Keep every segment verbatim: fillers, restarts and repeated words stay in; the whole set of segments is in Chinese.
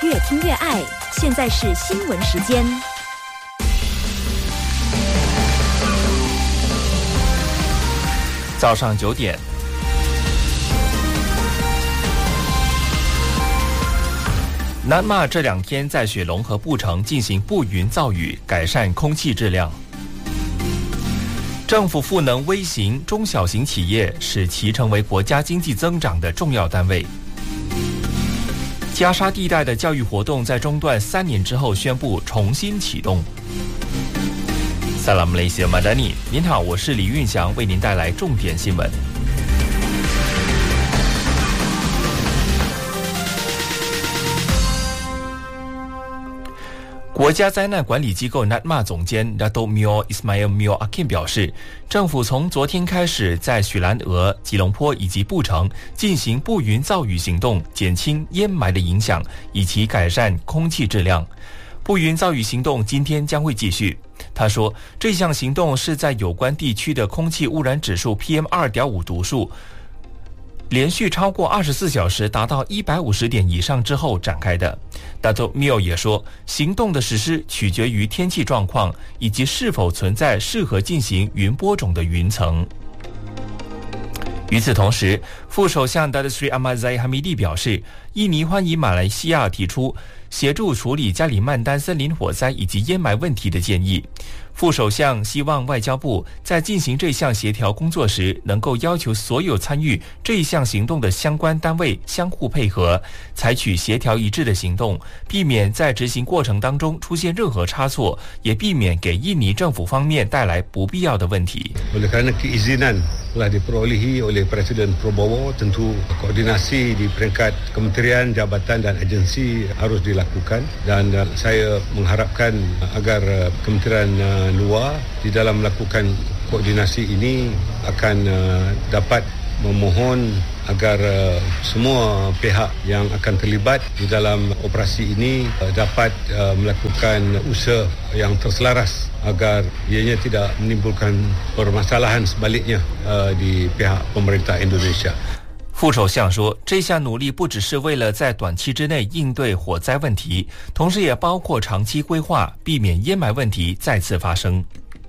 越听越爱。现在是新闻时间。 早上九点。南马这两天在雪隆和布城进行布云造雨，改善空气质量。政府赋能微型、中小型企业，使其成为国家经济增长的重要单位。加沙地带的教育活动在中断三年之后宣布重新启动。Salam Malaysia Madani， 您好，我是李运祥，为您带来重点新闻。国家灾难管理机构 N A D M A 总监 Dato' Mio Ismail Mio Akim 表示，政府从昨天开始在许兰俄、吉隆坡以及布城进行布云造雨行动，减轻烟霾的影响，以及改善空气质量。布云造雨行动今天将会继续。他说，这项行动是在有关地区的空气污染指数 P M 二点五 读数连续超过二十四小时达到一百五十点以上之后展开的。Dato' Mio 也说，行动的实施取决于天气状况以及是否存在适合进行云播种的云层。与此同时，副首相 Datuk Seri Ahmad Zahid Hamidi 表示，印尼欢迎马来西亚提出协助处理加里曼丹森林火灾以及烟霾问题的建议。副首相希望外交部在进行这项协调工作时，能够要求所有参与这一项行动的相关单位相互配合，采取协调一致的行动，避免在执行过程当中出现任何差错，也避免给印尼政府方面带来不必要的问题。 Oleh kerana keizinan telah diperolehi oleh Presiden Prabowo, tentu koordinasi di peringkat kementerian, jabatan dan agensi harus dilakukan, dan saya mengharapkan agar kementerian luar di dalam melakukan koordinasi ini akan dapat memohon agar semua pihak yang akan terlibat di dalam operasi ini dapat melakukan usaha yang terselaras agar ianya tidak menimbulkan permasalahan sebaliknya di pihak pemerintah Indonesia。 副首相说，这项努力不只是为了在短期之内应对火灾问题，同时也包括长期规划，避免烟霾问题再次发生。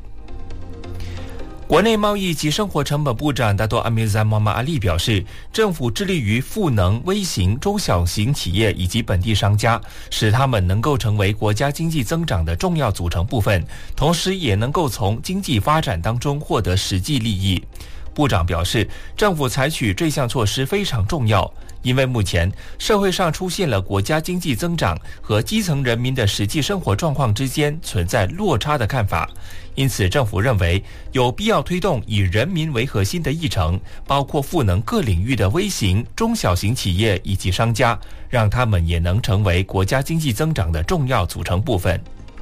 国内贸易及生活成本部长 Dato' Amir Zam Muhammad Ali 表示，政府致力于赋能微型、中小型企业以及本地商家，使他们能够成为国家经济增长的重要组成部分，同时也能够从经济发展当中获得实际利益。部长表示，政府采取这项措施非常重要，因为目前社会上出现了国家经济增长和基层人民的实际生活状况之间存在落差的看法，因此政府认为有必要推动以人民为核心的议程，包括赋能各领域的微型、中小型企业以及商家，让他们也能成为国家经济增长的重要组成部分。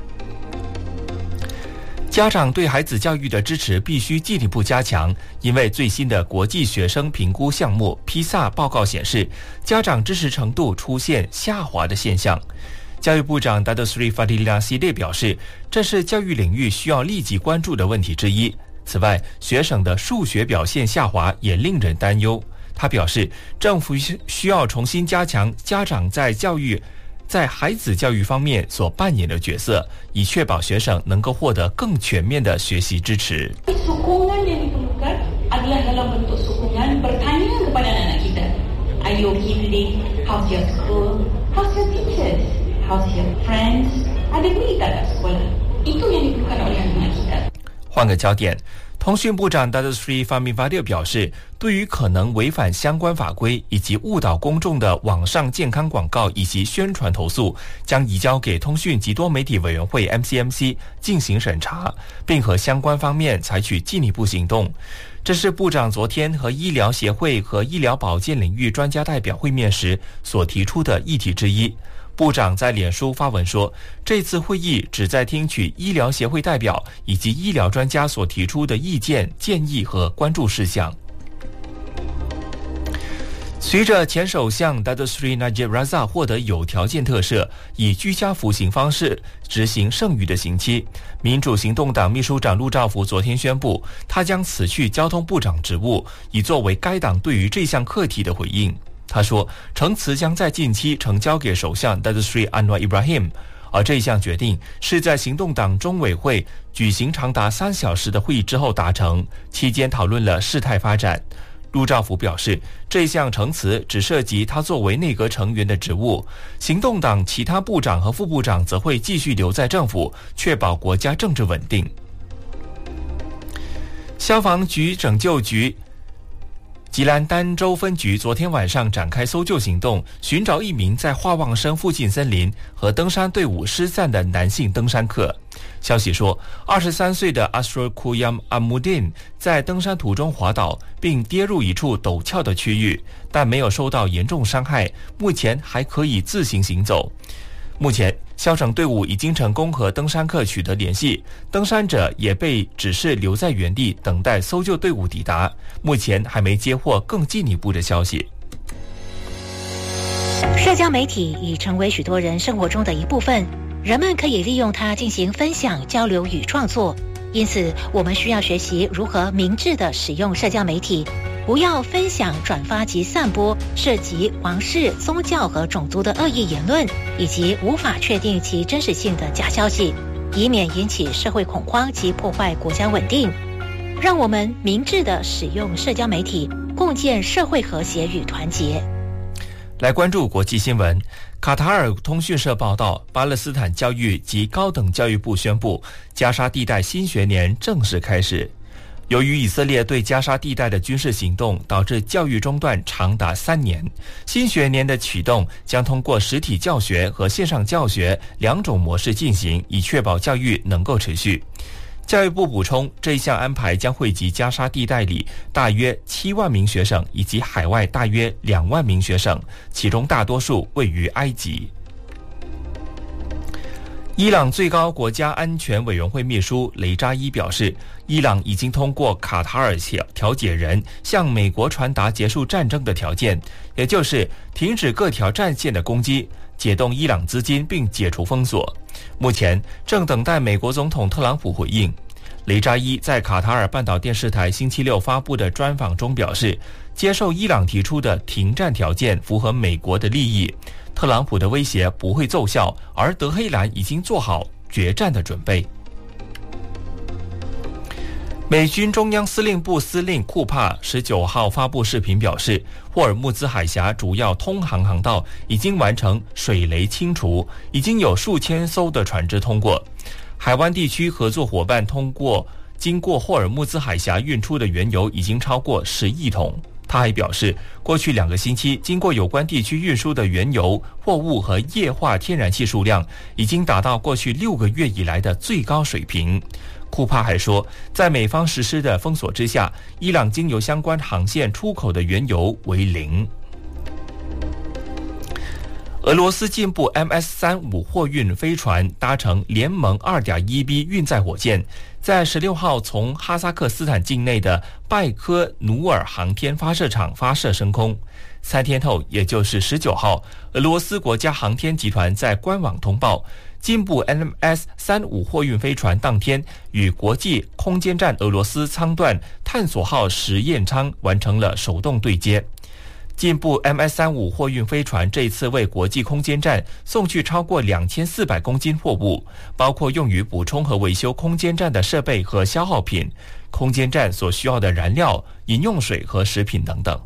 家长对孩子教育的支持必须进一步加强，因为最新的国际学生评估项目 P I S A 报告显示，家长支持程度出现下滑的现象。教育部长 Datuk Seri Fadilina Siddiq 表示，这是教育领域需要立即关注的问题之一。此外，学生的数学表现下滑也令人担忧。他表示，政府需要重新加强家长在教育在孩子教育方面所扮演的角色，以确保学生能够获得更全面的学习支持。 Sokongan yang diperlukan adalah dalam bentuk sokongan bertanya kepada anak kita. Are you okay? How's your school? How's your teachers? How's your friends? Ada duit tak kat sekolah? Itu yang diperlukan oleh anak kita. 换个焦点。通讯部长 Datuk Seri Fahmi Fadil 表示，对于可能违反相关法规以及误导公众的网上健康广告以及宣传投诉，将移交给通讯及多媒体委员会 M C M C 进行审查，并和相关方面采取进一步行动。这是部长昨天和医疗协会和医疗保健领域专家代表会面时所提出的议题之一。部长在脸书发文说，这次会议旨在听取医疗协会代表以及医疗专家所提出的意见、建议和关注事项。随着前首相 Datuk Seri Najib Razak 获得有条件特赦，以居家服刑方式执行剩余的刑期，民主行动党秘书长陆兆福昨天宣布，他将辞去交通部长职务，以作为该党对于这项课题的回应。 他说，呈辞将在近期呈交给首相 Datuk Seri Anwar Ibrahim， 而这一项决定是在行动党中委会举行长达三小时的会议之后达成，期间讨论了事态发展。陆兆福表示，这项呈辞只涉及他作为内阁成员的职务，行动党其他部长和副部长则会继续留在政府，确保国家政治稳定。消防局拯救局吉兰丹州分局昨天晚上展开搜救行动，寻找一名在华旺生附近森林和登山队伍失散的男性登山客。消息说，二十三岁的 Asrul Kuyam Amudin 在登山途中滑倒，并跌入一处陡峭的区域，但没有受到严重伤害，目前还可以自行行走。目前，消拯队伍已经成功和登山客取得联系，登山者也被指示留在原地等待搜救队伍抵达。目前还没接获更进一步的消息。 社交媒体已成为许多人生活中的一部分，人们可以利用它进行分享、交流与创作。因此，我们需要学习如何明智地使用社交媒体，不要分享、转发及散播涉及皇室、宗教和种族的恶意言论，以及无法确定其真实性的假消息，以免引起社会恐慌及破坏国家稳定。让我们明智地使用社交媒体，共建社会和谐与团结。 来关注国际新闻。卡塔尔通讯社报道，巴勒斯坦教育及高等教育部宣布，加沙地带新学年正式开始。由于以色列对加沙地带的军事行动，导致教育中断长达三年，新学年的启动将通过实体教学和线上教学两种模式进行，以确保教育能够持续。教育部补充，这一项安排将惠及加沙地带里大约七万名学生以及海外大约两万名学生，其中大多数位于埃及。伊朗最高国家安全委员会秘书雷扎伊表示，伊朗已经通过卡塔尔调解人向美国传达结束战争的条件，也就是停止各条战线的攻击，解冻伊朗资金并解除封锁。目前正等待美国总统特朗普回应。雷扎伊在卡塔尔半岛电视台星期六发布的专访中表示，接受伊朗提出的停战条件符合美国的利益，特朗普的威胁不会奏效，而德黑兰已经做好决战的准备。美军中央司令部司令库帕十九号发布视频表示，霍尔木兹海峡主要通航航道已经完成水雷清除，已经有数千艘的船只通过。海湾地区合作伙伴通过经过霍尔木兹海峡运出的原油已经超过十亿桶。他还表示，过去两个星期经过有关地区运输的原油、货物和液化天然气数量已经达到过去六个月以来的最高水平。库帕还说，在美方实施的封锁之下，伊朗经由相关航线出口的原油为零。俄罗斯进步 M S 三十五 货运飞船搭乘联盟 二点一 B 运载火箭，在十六号从哈萨克斯坦境内的拜科努尔航天发射场发射升空。三天后，也就是十九号，俄罗斯国家航天集团在官网通报，进步 M S 三十五 货运飞船当天与国际空间站俄罗斯舱段探索号实验舱完成了手动对接。进步 M S 三十五 货运飞船这次为国际空间站送去超过两千四百公斤货物，包括用于补充和维修空间站的设备和消耗品，空间站所需要的燃料、饮用水和食品等等。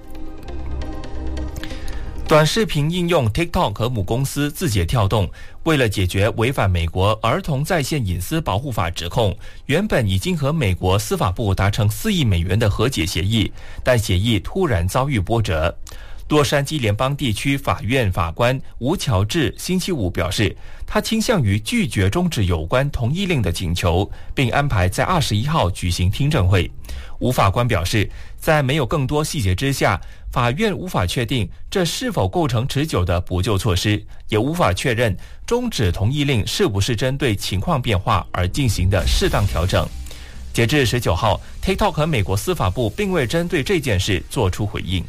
短视频应用 TikTok 和母公司字节跳动为了解决违反美国儿童在线隐私保护法指控，原本已经和美国司法部达成四亿美元的和解协议，但协议突然遭遇波折。洛杉矶联邦地区法院法官吴乔治星期五表示，他倾向于拒绝终止有关同意令的请求，并安排在二十一号举行听证会。吴法官表示，在没有更多细节之下，法院无法确定这是否构成持久的补救措施，也无法确认终止同意令是不是针对情况变化而进行的适当调整。截至十九号 TikTok 和美国司法部并未针对这件事做出回应。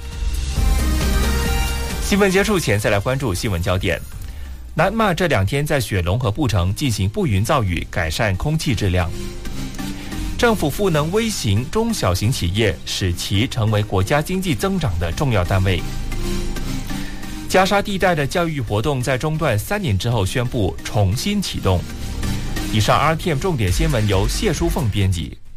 新闻结束前，再来关注新闻焦点。南马这两天在雪隆和布城进行布云造雨，改善空气质量。 政府赋能微型、中小型企业，使其成为国家经济增长的重要单位。加沙地带的教育活动在中断三年之后宣布重新启动。以上 R T M 重点新闻由谢淑凤编辑。